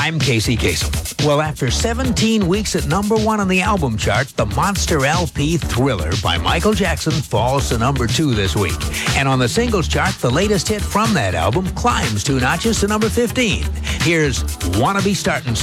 I'm Casey Kasem. Well, after 17 weeks at number 1 on the album chart, the Monster LP Thriller by Michael Jackson falls to number 2 this week. And on the singles chart, the latest hit from that album climbs 2 notches to number 15. Here's Wanna Be Startin'